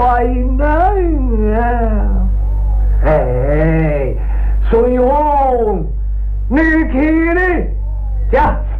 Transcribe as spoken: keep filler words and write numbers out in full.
衰人啊！哎，水王，你去呢？呀！